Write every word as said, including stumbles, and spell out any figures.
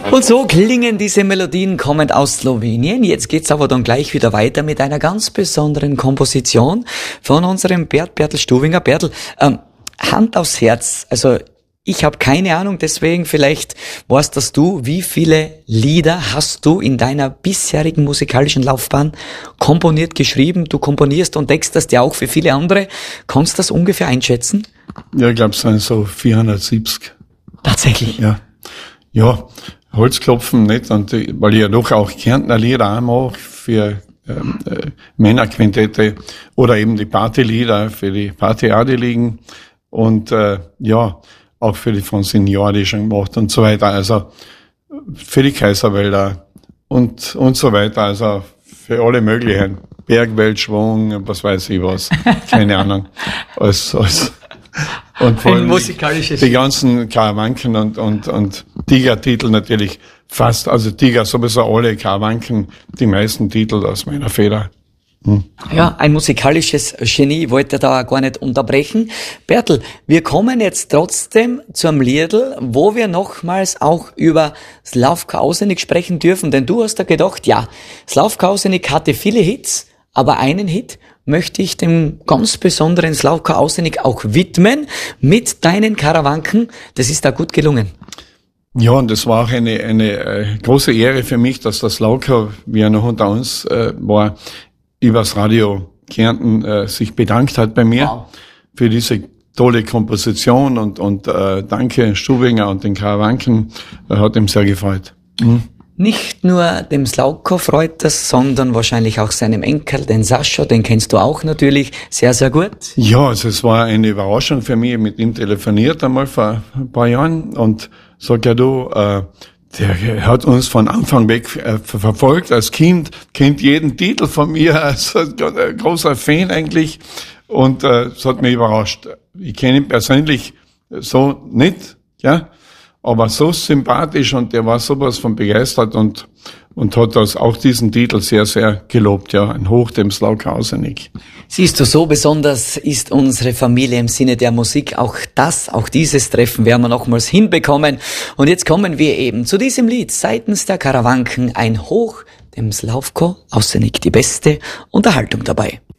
Und so klingen diese Melodien kommend aus Slowenien. Jetzt geht's aber dann gleich wieder weiter mit einer ganz besonderen Komposition von unserem Bert Bertel Stubinger. Bertel, ähm, Hand aufs Herz, also ich habe keine Ahnung, deswegen vielleicht weißt das du, wie viele Lieder hast du in deiner bisherigen musikalischen Laufbahn komponiert, geschrieben? Du komponierst und textest ja auch für viele andere. Kannst du das ungefähr einschätzen? Ja, ich glaube, es sind so vierhundertsiebzig. Tatsächlich? Ja. Ja, Holzklopfen nicht, und weil ich ja doch auch Kärntner Lieder auch mache für ähm, äh, Männerquintette oder eben die Partylieder für die Partyadeligen und äh, ja, auch für die von Senior, die schon gemacht und so weiter, also für die Kaiserwälder und und so weiter, also für alle möglichen Bergweltschwung, was weiß ich was, keine Ahnung, als, als und vor allem die, die ganzen Karawanken und und und Tiger-Titel natürlich fast, also Tiger sowieso alle, Karawanken, die meisten Titel aus meiner Feder. Hm. Ja, ein musikalisches Genie wollte da gar nicht unterbrechen. Bertel, wir kommen jetzt trotzdem zum Liedl, wo wir nochmals auch über Slavko Ausenik sprechen dürfen, denn du hast da gedacht, ja, Slavko Ausenik hatte viele Hits, aber einen Hit möchte ich dem ganz besonderen Slavko Ausenik auch widmen mit deinen Karawanken. Das ist da gut gelungen. Ja, und das war auch eine eine äh, große Ehre für mich, dass das Slavko, wie er noch unter uns äh, war, übers Radio Kärnten äh, sich bedankt hat bei mir wow. für diese tolle Komposition und und äh, danke Stubinger und den Karawanken, äh, hat ihm sehr gefreut. Mhm. Nicht nur dem Slavko freut das, sondern wahrscheinlich auch seinem Enkel, den Sascha, den kennst du auch natürlich sehr, sehr gut. Ja, also es war eine Überraschung für mich, mit ihm telefoniert einmal vor ein paar Jahren und sag ja du, äh, der hat uns von Anfang weg äh, verfolgt als Kind, kennt jeden Titel von mir, also ein großer Fan eigentlich und äh, es hat mich überrascht. Ich kenne ihn persönlich so nicht, ja, aber so sympathisch und der war sowas von begeistert und und hat das auch diesen Titel sehr, sehr gelobt, ja, ein Hoch dem Slavko Ausenik. Siehst du, so besonders ist unsere Familie im Sinne der Musik. Auch das, auch dieses Treffen werden wir nochmals hinbekommen. Und jetzt kommen wir eben zu diesem Lied seitens der Karawanken, ein Hoch dem Slavko Ausenik, die beste Unterhaltung dabei.